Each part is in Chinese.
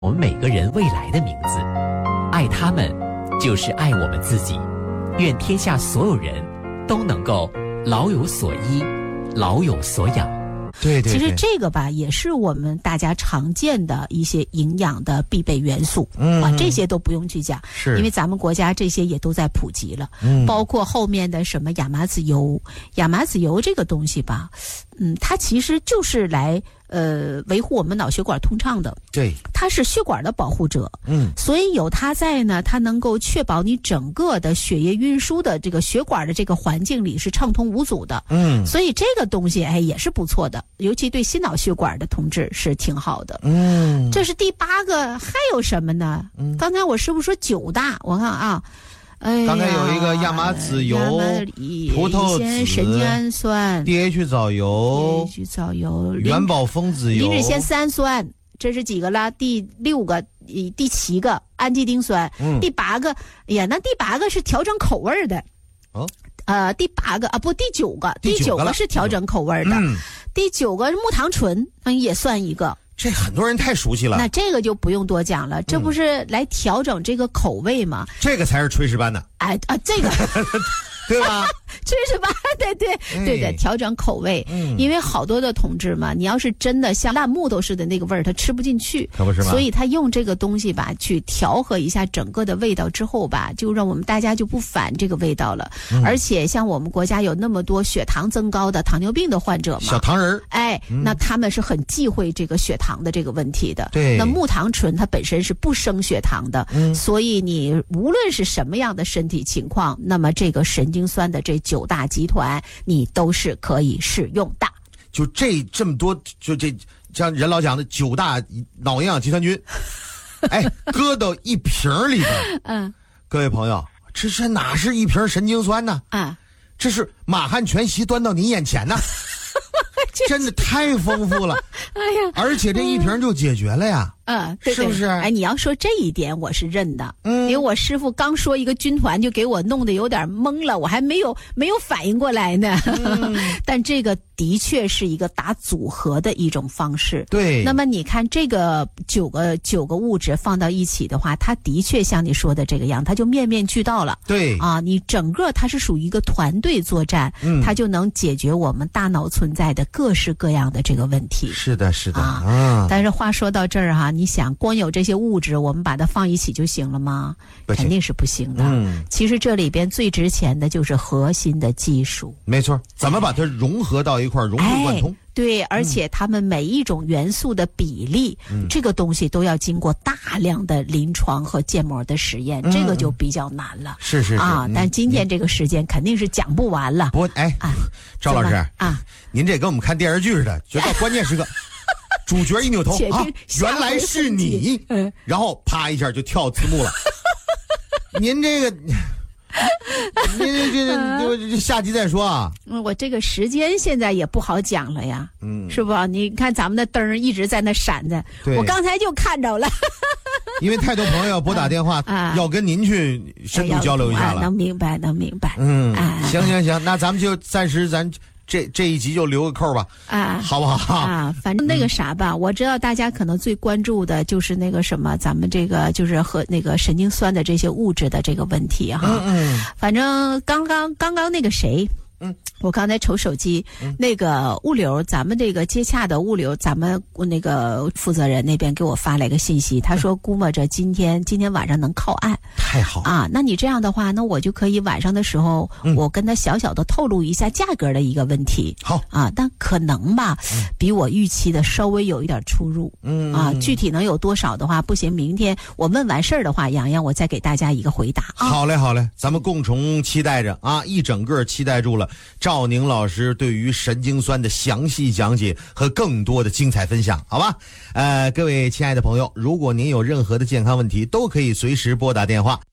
我们每个人未来的名字。爱他们，就是爱我们自己。愿天下所有人都能够老有所依，老有所养。 对， 其实这个吧，也是我们大家常见的一些营养的必备元素。这些都不用去讲， 是因为咱们国家这些也都在普及了。包括后面的什么亚麻籽油，亚麻籽油这个东西吧，它其实就是来维护我们脑血管通畅的。 对， 它是血管的保护者。所以有它在呢，它能够确保你整个的血液运输的这个血管的这个环境里是畅通无阻的。所以这个东西也是不错的，尤其对心脑血管的同志是挺好的。这是第8个，还有什么呢？刚才我是不是说9大？我看啊。 刚才有一个亚麻籽油、葡萄籽、 神经氨酸、 DH 藻油、元宝分子油、 磷脂酰三酸，这是几个了？第6个、第7个氨基丁酸，第8个，那第8个是调整口味的。第8个第9个，第9个是调整口味的。第9个是木糖醇，也算一个。 这很多人太熟悉了， 那这个就不用多讲了，这不是来调整这个口味吗？ 这个才是炊事班的。 这个对吧？ 炊事班，对，调整口味。因为好多的同志嘛，你要是真的像烂木头似的那个味儿，他吃不进去， 可不是吗？ 所以他用这个东西吧，去调和一下整个的味道之后吧，就让我们大家就不反这个味道了。而且像我们国家有那么多血糖增高的糖尿病的患者嘛， 小糖人那他们是很忌讳这个血糖的这个问题的。 对， 那木糖醇它本身是不升血糖的，所以你无论是什么样的身体情况，那么这个神经酸的这9大集团你都是可以使用的。 就这么多，就这像任老讲的9大脑营养集团军，搁到一瓶里边。各位朋友，这哪是一瓶神经酸呢？这是满汉全席端到你眼前呢。真的太丰富了。而且这一瓶就解决了呀。 对， 是不是？ 你要说这一点我是认的。因为我师傅刚说一个军团就给我弄得有点懵了，我还没有反应过来呢。但这个的确是一个打组合的一种方式。 对。 那么你看这个九个物质放到一起的话，它的确像你说的这个样，它就面面俱到了。 对。 你整个它是属于一个团队作战，它就能解决我们大脑存在的各式各样的这个问题。 是的。 但是话说到这儿你想光有这些物质我们把它放一起就行了吗？肯定是不行的。其实这里边最值钱的就是核心的技术。 没错，怎么把它融合到一块，融会贯通。 对，而且它们每一种元素的比例，这个东西都要经过大量的临床和建模的实验，这个就比较难了。 是但今天这个时间肯定是讲不完了。 不过赵老师您这跟我们看电视剧似的，就到关键时刻主角一扭头原来是你，然后啪一下就跳字幕了。您这个您这下集再说啊。 我这个时间现在也不好讲了呀。是不？你看咱们的灯一直在那闪着，我刚才就看着了。 因为太多朋友拨打电话要跟您去深度交流一下了。 能明白。 行，那咱们就暂时这一集就留个扣吧，好不好？ 反正那个啥吧，我知道大家可能最关注的就是那个什么，咱们这个就是和那个神经酸的这些物质的这个问题哈。反正刚刚那个谁。我刚才瞅手机，那个物流，咱们这个接洽的物流，咱们那个负责人那边给我发了一个信息，他说估摸着今天晚上能靠岸。 太好那你这样的话，那我就可以晚上的时候，我跟他小小的透露一下价格的一个问题。 好但可能吧，比我预期的稍微有一点出入。具体能有多少的话，不行，明天我问完事儿的话，洋洋我再给大家一个回答。 好嘞，咱们共同期待着一整个期待住了赵宁老师对于神经酸的详细讲解和更多的精彩分享，好吧？各位亲爱的朋友，如果您有任何的健康问题，都可以随时拨打电话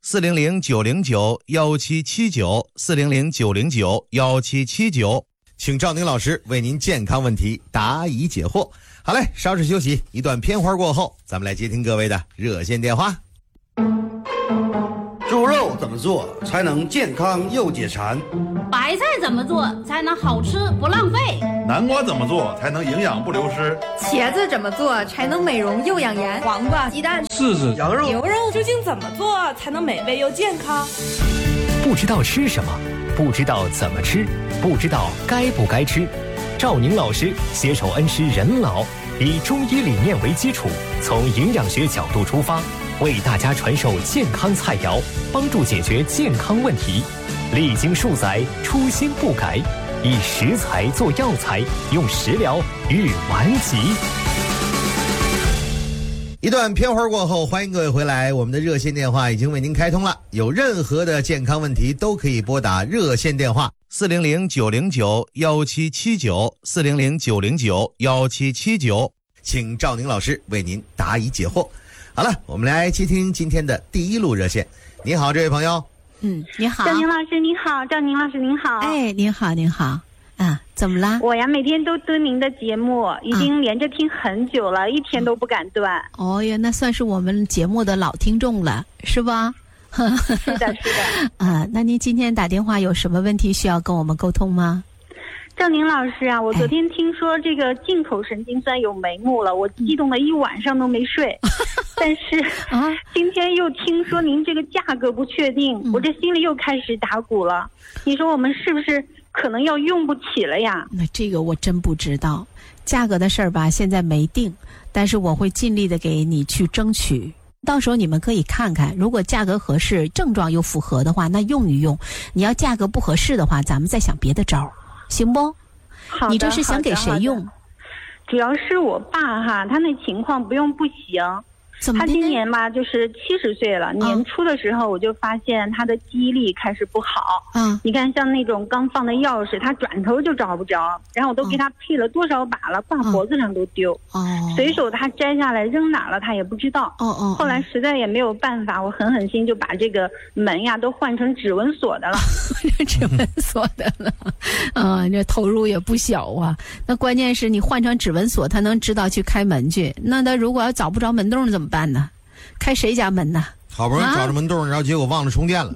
400-909-1779，400-909-1779，请赵宁老师为您健康问题答疑解惑。好嘞，稍事休息，一段片花过后，咱们来接听各位的热线电话。 猪肉怎么做才能健康又解馋？ 白菜怎么做才能好吃不浪费？ 南瓜怎么做才能营养不流失？ 茄子怎么做才能美容又养颜？黄瓜、鸡蛋、 柿子、 羊肉、 牛肉究竟怎么做才能美味又健康？ 不知道吃什么，不知道怎么吃，不知道该不该吃。赵宁老师携手恩施人老，以中医理念为基础，从营养学角度出发，为大家传授健康菜肴，帮助解决健康问题。历经数载，初心不改，以食材做药材，用食疗御顽疾。 一段片花过后，欢迎各位回来，我们的热线电话已经为您开通了，有任何的健康问题都可以拨打热线电话400-909-1779，400-909-1779，请赵宁老师为您答疑解惑。好了，我们来接听今天的第一路热线。你好，这位朋友。 你好， 赵宁老师您好，赵宁老师您好。 哎，您好，您好。啊，怎么啦？ 我呀，每天都蹲您的节目，已经连着听很久了，一天都不敢断。 哦呀，那算是我们节目的老听众了，是吧？ 是的，是的。 那您今天打电话有什么问题需要跟我们沟通吗？ 赵宁老师啊，我昨天听说这个进口神经酸有眉目了，我激动了一晚上都没睡。但是今天又听说您这个价格不确定，我这心里又开始打鼓了。你说我们是不是可能要用不起了呀？ 那这个我真不知道，价格的事儿吧，现在没定，但是我会尽力的给你去争取。到时候你们可以看看，如果价格合适，症状又符合的话，那用一用。你要价格不合适的话，咱们再想别的招，行不？ 好的。 你这是想给谁用？ 主要是我爸哈，他那情况不用不行。他今年吧就是70岁了，年初的时候我就发现他的记忆力开始不好。你看像那种刚放的钥匙，他转头就找不着，然后我都给他配了多少把了，挂脖子上都丢。随手他摘下来扔哪了他也不知道。后来实在也没有办法，我狠狠心就把这个门呀都换成指纹锁的了。 指纹锁的了，这投入也不小啊。那关键是你换成指纹锁，他能知道去开门去。那他如果要找不着门洞怎么办呢？开谁家门呢？ 好不容易找着门洞，然后结果忘了充电了。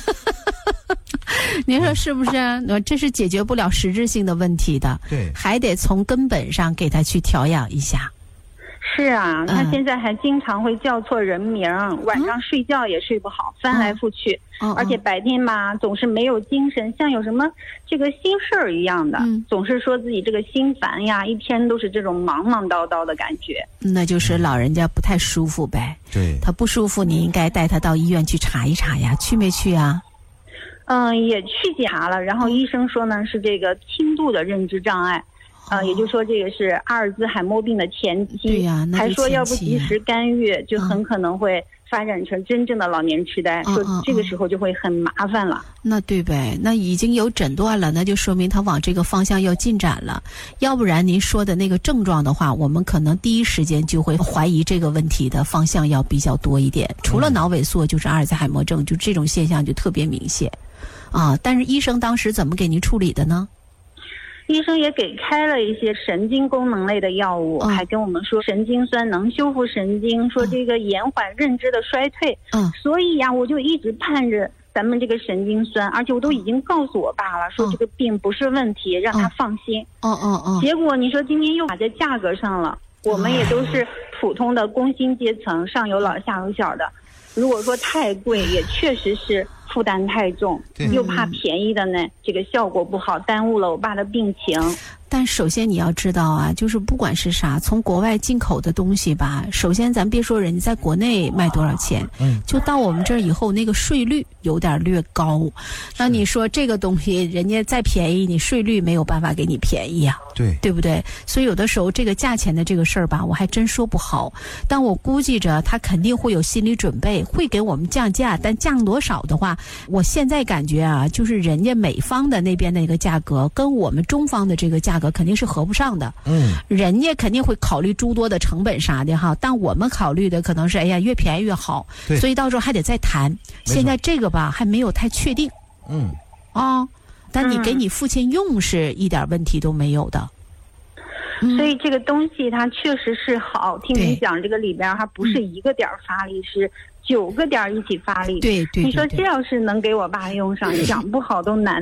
您说是不是？这是解决不了实质性的问题的， 对， 还得从根本上给他去调养一下。 是啊，他现在还经常会叫错人名，晚上睡觉也睡不好，翻来覆去，而且白天吧总是没有精神，像有什么这个心事儿一样的，总是说自己这个心烦呀，一天都是这种忙忙叨叨的感觉。 那就是老人家不太舒服呗。 对， 他不舒服，你应该带他到医院去查一查呀，去没去啊？ 也去检查了，然后医生说呢是这个轻度的认知障碍。也就是说这个是阿尔兹海默病的前期。 对呀， 还说要不及时干预，就很可能会发展成真正的老年痴呆，说这个时候就会很麻烦了。 那对呗，那已经有诊断了，那就说明他往这个方向要进展了。要不然您说的那个症状的话，我们可能第一时间就会怀疑这个问题的方向要比较多一点。除了脑萎缩，就是阿尔兹海默症，就这种现象就特别明显但是医生当时怎么给您处理的呢？ 医生也给开了一些神经功能类的药物，还跟我们说神经酸能修复神经，说这个延缓认知的衰退。所以呀，我就一直盼着咱们这个神经酸，而且我都已经告诉我爸了，说这个病不是问题，让他放心。结果你说今天又打在价格上了，我们也都是普通的工薪阶层，上有老下有小的，如果说太贵，也确实是负担太重，又怕便宜的呢，这个效果不好，耽误了我爸的病情。 但首先你要知道啊，就是不管是啥，从国外进口的东西吧，首先咱别说人家在国内卖多少钱，就到我们这儿以后，那个税率有点略高。那你说这个东西人家再便宜，你税率没有办法给你便宜啊，对不对？所以有的时候这个价钱的这个事儿吧，我还真说不好。但我估计着他肯定会有心理准备，会给我们降价，但降多少的话，我现在感觉啊，就是人家美方的那边那个价格跟我们中方的这个价格肯定是合不上的。人家肯定会考虑诸多的成本啥的哈，但我们考虑的可能是哎呀越便宜越好，所以到时候还得再谈。现在这个吧还没有太确定。但你给你父亲用是一点问题都没有的。 所以这个东西它确实是好，听你讲这个里边还不是一个点发力，是9个点一起发力。对，你说这要是能给我爸用上，讲不好都难呢。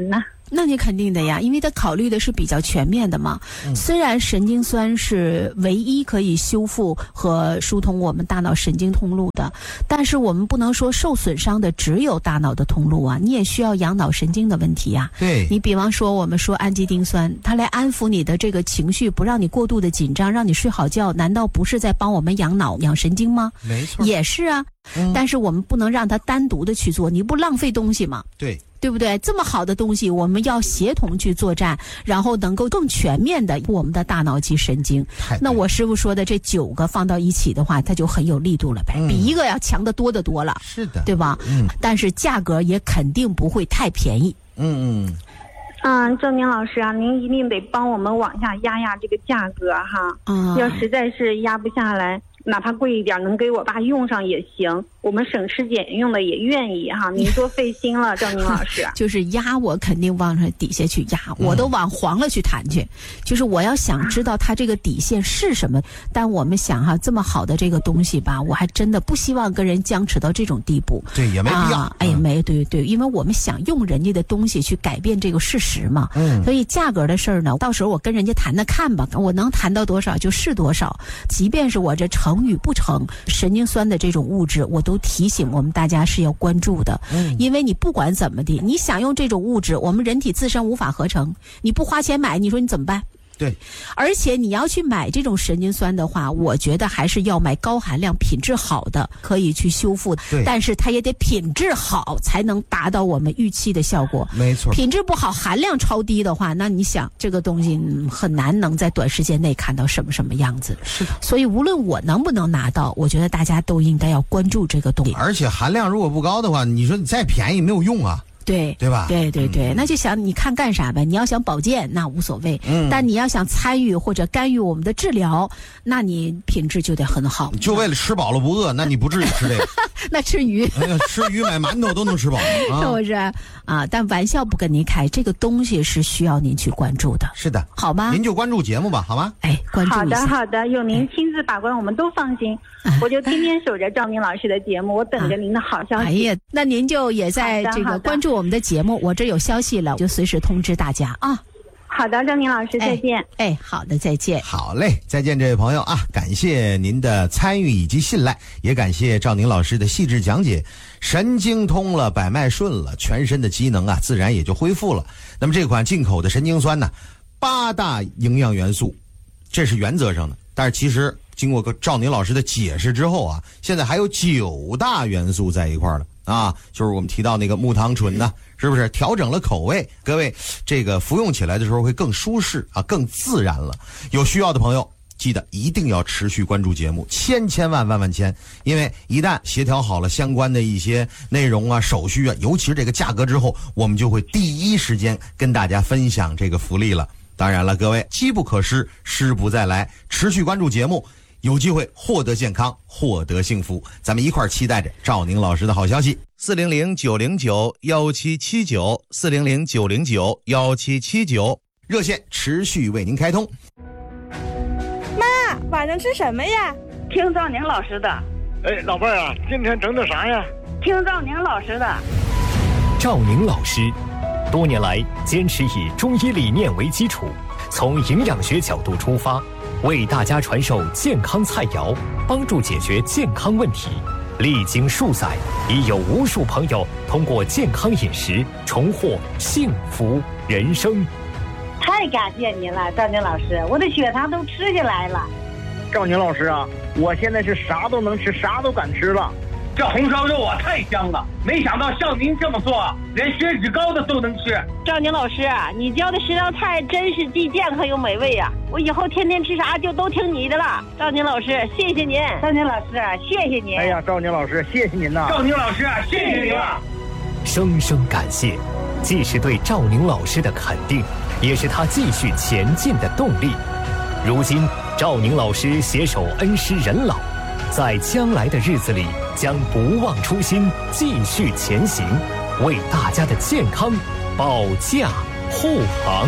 那你肯定的呀，因为它考虑的是比较全面的嘛。虽然神经酸是唯一可以修复和疏通我们大脑神经通路的，但是我们不能说受损伤的只有大脑的通路啊，你也需要养脑神经的问题呀。 对， 你比方说我们说氨基丁酸，它来安抚你的这个情绪，不让你过度的紧张，让你睡好觉，难道不是在帮我们养脑养神经吗？ 没错， 也是啊。但是我们不能让它单独的去做，你不浪费东西吗？对不对？这么好的东西，我们要协同去作战，然后能够更全面的我们的大脑及神经。那我师傅说的这9个放到一起的话，它就很有力度了呗，比一个要强得多得多了。 是的， 对吧？但是价格也肯定不会太便宜。 赵宁老师啊，您一定得帮我们往下压压这个价格哈。要实在是压不下来，哪怕贵一点，能给我爸用上也行，我们省吃俭用的也愿意哈。您多费心了，赵宁老师。 就是压我肯定往底下去压，我都往黄了去谈去。就是我要想知道它这个底线是什么，但我们想哈，这么好的这个东西吧，我还真的不希望跟人僵持到这种地步。 对，也没必要。 对，因为我们想用人家的东西去改变这个事实嘛。所以价格的事儿呢，到时候我跟人家谈谈看吧，我能谈到多少就是多少。即便是我这成与不成，神经酸的这种物质，我都提醒我们大家是要关注的。因为你不管怎么的，你想用这种物质，我们人体自身无法合成，你不花钱买，你说你怎么办？ 对， 而且你要去买这种神经酸的话，我觉得还是要买高含量、品质好的，可以去修复。但是它也得品质好，才能达到我们预期的效果。 没错， 品质不好，含量超低的话，那你想这个东西很难能在短时间内看到什么样子。 是的， 所以无论我能不能拿到，我觉得大家都应该要关注这个东西。 而且含量如果不高的话，你说你再便宜没有用啊。对吧？ 对，那就想你看干啥呗？你要想保健那无所谓，但你要想参与或者干预我们的治疗，那你品质就得很好。 就为了吃饱了不饿，那你不至于吃这个。 那吃鱼， 吃鱼买馒头都能吃饱， 是不是啊？但玩笑不跟您开，这个东西是需要您去关注的。 是的， 好吧？ 您就关注节目吧，好吗？ 关注一下。 好的，有您亲自把关，我们都放心。我就天天守着赵宁老师的节目，我等着您的好消息。 那您就也在这个关注我们的节目，我这有消息了，就随时通知大家啊。 好的，赵宁老师，再见。 好的，再见。 好嘞，再见，这位朋友啊，感谢您的参与以及信赖，也感谢赵宁老师的细致讲解。神经通了，百脉顺了，全身的机能啊，自然也就恢复了。那么这款进口的神经酸呢，8大营养元素，这是原则上的，但是其实经过赵宁老师的解释之后啊，现在还有9大元素在一块了啊，就是我们提到那个木糖醇呢，是不是调整了口味？各位，这个服用起来的时候会更舒适啊，更自然了。有需要的朋友，记得一定要持续关注节目，千万千，因为一旦协调好了相关的一些内容啊、手续啊，尤其是这个价格之后，我们就会第一时间跟大家分享这个福利了。当然了，各位，机不可失，失不再来，持续关注节目，有机会获得健康，获得幸福。咱们一块儿期待着赵宁老师的好消息。400-909-1779，400-909-1779，热线持续为您开通。 妈，晚上吃什么呀？ 听赵宁老师的。 老伴儿啊，今天整的啥呀？ 听赵宁老师的。 赵宁老师多年来坚持以中医理念为基础，从营养学角度出发，为大家传授健康菜肴，帮助解决健康问题。历经数载，已有无数朋友通过健康饮食重获幸福人生。 太感谢您了，赵宁老师，我的血糖都吃下来了。 赵宁老师啊，我现在是啥都能吃，啥都敢吃了。 这红烧肉啊太香了，没想到像您这么做，连血脂高的都能吃。 赵宁老师，你教的食疗菜真是既健康又美味呀！我以后天天吃啥就都听你的了。赵宁老师，谢谢您。赵宁老师，谢谢您。 哎呀，赵宁老师，谢谢您呐。 赵宁老师，谢谢您了。 声声感谢，既是对赵宁老师的肯定，也是他继续前进的动力。如今，赵宁老师携手恩施人老，在将来的日子里将不忘初心，继续前行，为大家的健康保驾护航。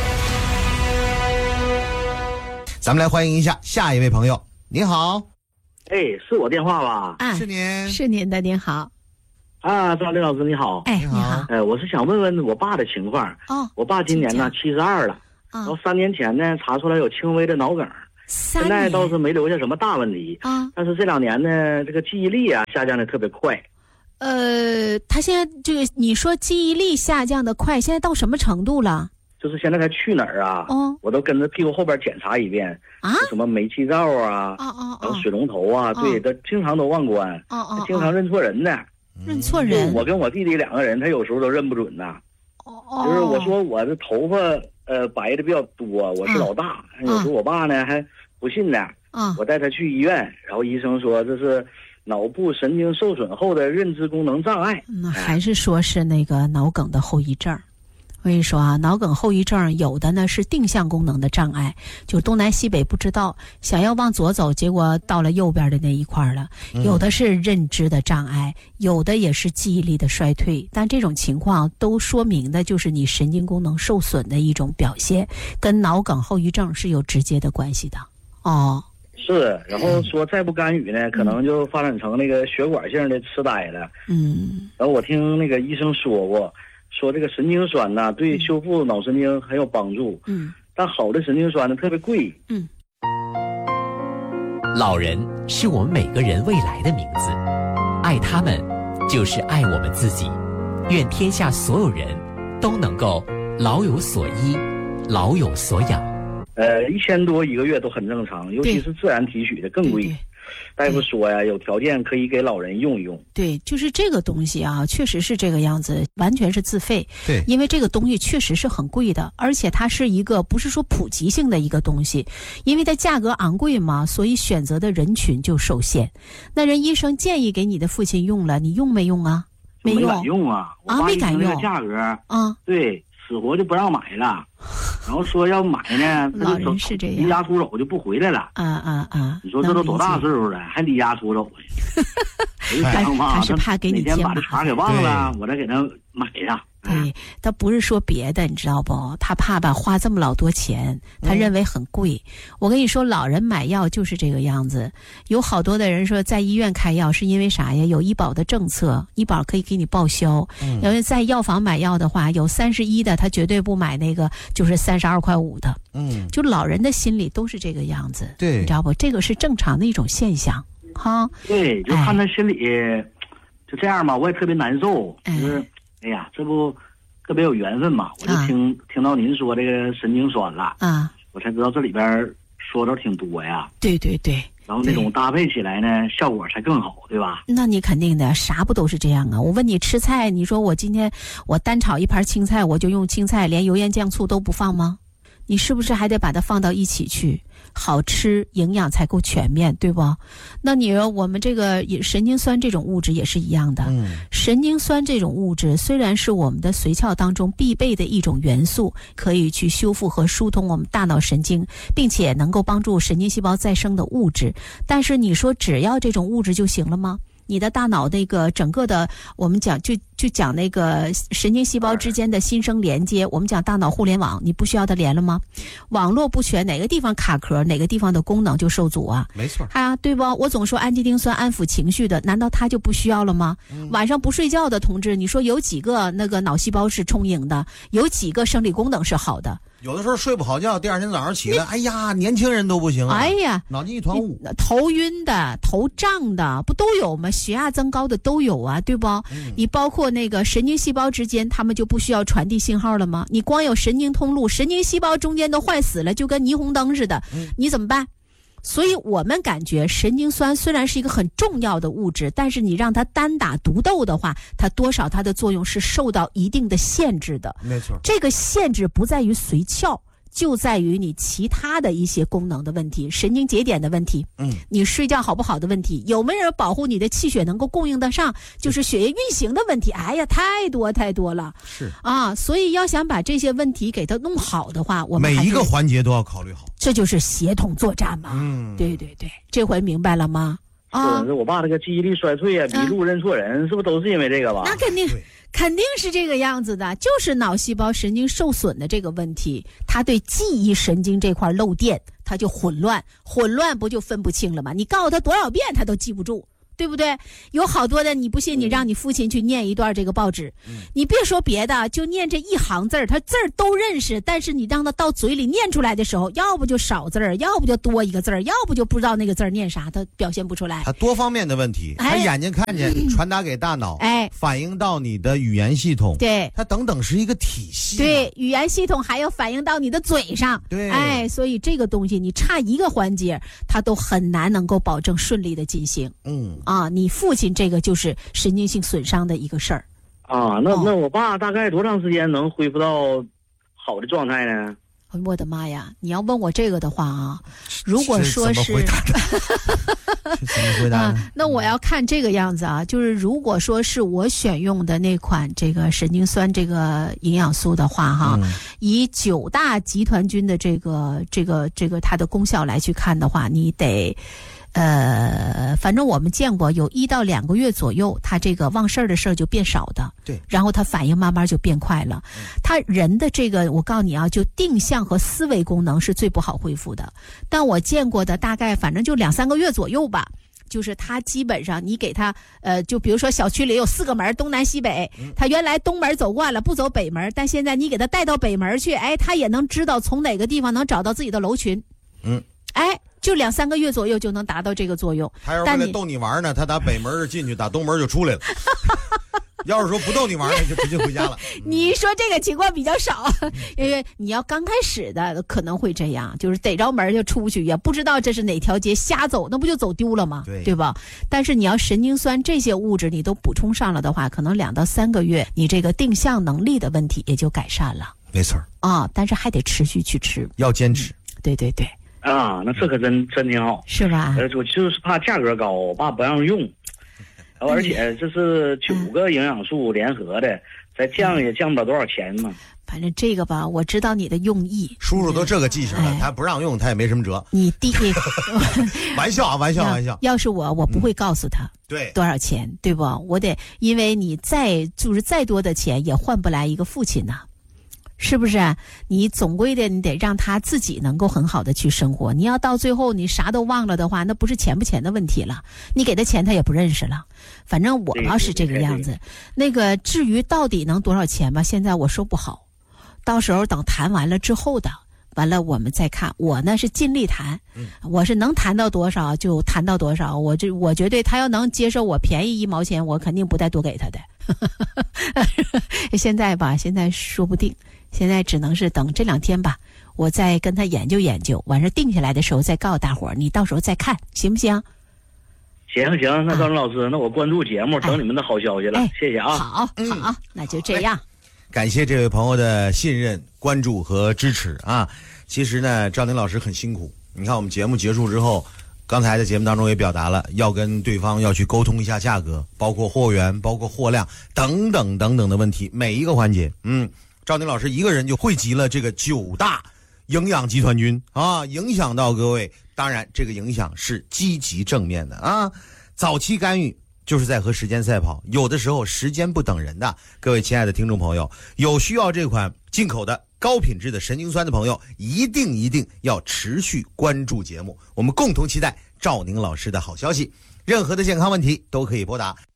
咱们来欢迎一下下一位朋友。你好。 是我电话吧？ 是您。 是您的，您好。 啊，赵丽老师你好。 哎，你好。 我是想问问我爸的情况。 哦， 我爸今年呢72了，然后3年前呢查出来有轻微的脑梗，现在倒是没留下什么大问题啊。但是这2年呢，这个记忆力啊下降的特别快。 他现在这个你说记忆力下降的快，现在到什么程度了？ 就是现在他去哪儿啊？我都跟着屁股后边检查一遍啊，什么煤气灶啊，然后水龙头啊，对，他经常都忘关，他经常认错人呢。 认错人？ 我跟我弟弟2个人，他有时候都认不准呐。就是我说我的头发白的比较多，我是老大，有时候我爸呢还不信呢。我带他去医院，然后医生说这是脑部神经受损后的认知功能障碍。 那还是说是那个脑梗的后遗症。我跟你说啊，脑梗后遗症有的呢是定向功能的障碍，就东南西北不知道，想要往左走，结果到了右边的那一块了。有的是认知的障碍，有的也是记忆力的衰退，但这种情况都说明的就是你神经功能受损的一种表现，跟脑梗后遗症是有直接的关系的。 是，然后说再不干预呢，可能就发展成那个血管性的痴呆了。然后我听那个医生说过，说这个神经酸呢对修复脑神经很有帮助。但好的神经酸呢特别贵。 老人是我们每个人未来的名字，爱他们就是爱我们自己。愿天下所有人都能够老有所依，老有所养。 1000多一个月都很正常，尤其是自然提取的更贵。大夫说呀，有条件可以给老人用一用。 对，就是这个东西啊，确实是这个样子，完全是自费。 对， 因为这个东西确实是很贵的，而且它是一个不是说普及性的一个东西，因为它价格昂贵嘛，所以选择的人群就受限。那人医生建议给你的父亲用了，你用没用啊？没用。 没敢用啊！ 没敢用。 这个价格啊，对，死活就不让买了。然后说要买呢， 老人是这样， 离家出走就不回来了。你说这都多大岁数了，还离家出走呢？我就想嘛， 他是怕给你添麻烦， 哪天把这茬给忘了，我再给他买上。 对，他不是说别的，你知道不？他怕吧花这么老多钱，他认为很贵。我跟你说，老人买药就是这个样子。有好多的人说在医院开药是因为啥呀？有医保的政策，医保可以给你报销。因为在药房买药的话，有31的，他绝对不买那个就是32.5块的。就老人的心理都是这个样子， 对， 你知道不？这个是正常的一种现象，哈。 对，就看他心里就这样吧，我也特别难受，就是哎呀，这不特别有缘分嘛，我就听到您说这个神经酸了啊，我才知道这里边说的挺多呀。 对对对。 然后那种搭配起来呢，效果才更好，对吧？ 那你肯定的，啥不都是这样啊？我问你吃菜，你说我今天我单炒一盘青菜，我就用青菜，连油盐酱醋都不放吗？你是不是还得把它放到一起去，好吃，营养才够全面，对不？那你说我们这个神经酸这种物质也是一样的。神经酸这种物质虽然是我们的髓鞘当中必备的一种元素，可以去修复和疏通我们大脑神经，并且能够帮助神经细胞再生的物质，但是你说只要这种物质就行了吗？你的大脑那个整个的，我们讲就讲那个神经细胞之间的新生连接，我们讲大脑互联网，你不需要它连了吗？网络不全，哪个地方卡壳，哪个地方的功能就受阻啊？ 没错啊，对不？我总说氨基丁酸安抚情绪的，难道它就不需要了吗？晚上不睡觉的同志，你说有几个那个脑细胞是充盈的？有几个生理功能是好的？ 有的时候睡不好觉，第二天早上起来，哎呀，年轻人都不行啊！ 哎呀， 脑筋一团雾， 头晕的、头胀的，不都有吗？血压增高的都有啊，对不？你包括那个神经细胞之间，他们就不需要传递信号了吗？你光有神经通路，神经细胞中间都坏死了，就跟霓虹灯似的，你怎么办？所以我们感觉神经酸虽然是一个很重要的物质，但是你让它单打独斗的话，它多少它的作用是受到一定的限制的。 没错， 这个限制不在于髓鞘，就在于你其他的一些功能的问题，神经节点的问题，你睡觉好不好的问题，有没有人保护你的气血能够供应得上，就是血液运行的问题。哎呀，太多了。是啊，所以要想把这些问题给它弄好的话，我们每一个环节都要考虑好。 这就是协同作战嘛。对对对，这回明白了吗？ 是我爸这个记忆力衰退啊，迷路认错人，是不是都是因为这个吧？ 那肯定是这个样子的，就是脑细胞神经受损的这个问题，它对记忆神经这块漏电，它就混乱不就分不清了吗？你告诉他多少遍他都记不住， 对不对？有好多的，你不信你让你父亲去念一段这个报纸，你别说别的，就念这一行字儿，他字儿都认识，但是你让他到嘴里念出来的时候，要不就少字儿，要不就多一个字儿，要不就不知道那个字儿念啥，他表现不出来。 他多方面的问题，他眼睛看见传达给大脑，反映到你的语言系统， 对， 它等等是一个体系， 对，语言系统还要反映到你的嘴上， 对， 所以这个东西你差一个环节，它都很难能够保证顺利的进行。你父亲这个就是神经性损伤的一个事儿啊。那我爸大概多长时间能恢复到好的状态呢？ 我的妈呀！你要问我这个的话啊，如果说是怎么回答呢？ 那我要看这个样子啊，就是如果说是我选用的那款这个神经酸这个营养素的话哈，以9大集团军的这个它的功效来去看的话，你得。反正我们见过有1到2个月左右，他这个忘事儿的事儿就变少的， 对， 然后他反应慢慢就变快了。他人的这个，我告诉你啊，就定向和思维功能是最不好恢复的。但我见过的大概反正就2、3个月左右吧。就是他基本上你给他就比如说小区里有4个门，东南西北，他原来东门走惯了不走北门，但现在你给他带到北门去，他也能知道从哪个地方能找到自己的楼群。就2、3个月左右就能达到这个作用。 他要是为了逗你玩呢，他打北门进去，打东门就出来了。要是说不逗你玩呢，就直接回家了。 你说这个情况比较少，因为你要刚开始的可能会这样，就是逮着门就出去，也不知道这是哪条街，瞎走，那不就走丢了吗？对吧？但是你要神经酸这些物质你都补充上了的话，可能2到3个月，你这个定向能力的问题也就改善了。 没错但是还得持续去吃， 要坚持。 对。 那这可真挺好， 是吧？ 我就是怕价格高，我爸不让用，而且这是9个营养素联合的，再降也降不了多少钱嘛。 反正这个吧，我知道你的用意。 叔叔都这个记性了，他不让用，他也没什么辙。 你玩笑啊，玩笑。 要是我不会告诉他， 对多少钱，对不？我得，因为你再多的钱也换不来一个父亲呐。是不是？你总归的，你得让他自己能够很好的去生活。你要到最后你啥都忘了的话，那不是钱不钱的问题了。你给他钱他也不认识了。反正我要是这个样子，那个至于到底能多少钱吧，现在我说不好。到时候等谈完了之后的，完了我们再看。我呢是尽力谈，我是能谈到多少就谈到多少。我绝对他要能接受我便宜1毛钱，我肯定不带多给他的。现在说不定。现在只能是等这2天吧，我再跟他研究研究，完事定下来的时候再告诉大伙儿，你到时候再看，行不行？ 行，那赵老师，那我关注节目，等你们的好消息了，谢谢啊。 好，那就这样。 感谢这位朋友的信任、关注和支持啊！其实呢，赵宁老师很辛苦。你看我们节目结束之后，刚才在节目当中也表达了，要跟对方要去沟通一下价格，包括货源、包括货量等等的问题，每一个环节，赵宁老师一个人就汇集了这个9大营养集团军啊，影响到各位。当然，这个影响是积极正面的啊。早期干预就是在和时间赛跑，有的时候时间不等人的。各位亲爱的听众朋友，有需要这款进口的高品质的神经酸的朋友，一定要持续关注节目，我们共同期待赵宁老师的好消息。任何的健康问题都可以拨打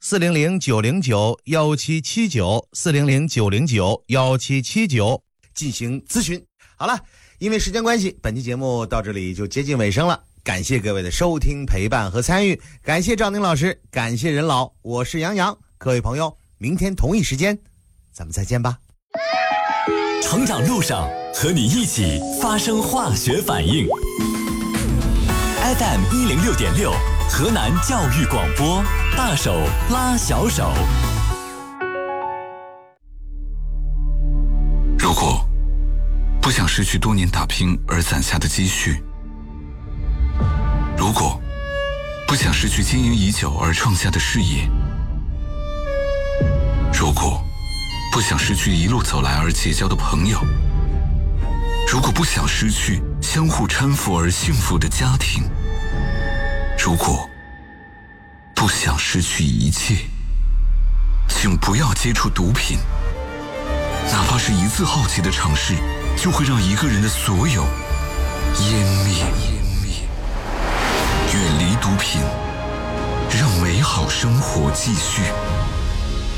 400-909-1779，400-909-1779进行咨询。好了，因为时间关系，本期节目到这里就接近尾声了。感谢各位的收听、陪伴和参与，感谢赵宁老师，感谢任老，我是杨洋。各位朋友，明天同一时间咱们再见吧。 成长路上和你一起发生化学反应。FM 106.6，河南教育广播，大手拉小手。 如果不想失去多年打拼而攒下的积蓄，如果不想失去经营已久而创下的事业，如果不想失去一路走来而结交的朋友，如果不想失去相互搀扶而幸福的家庭，如果不想失去一切，请不要接触毒品。哪怕是一次好奇的尝试，就会让一个人的所有湮灭。远离毒品， 让美好生活继续。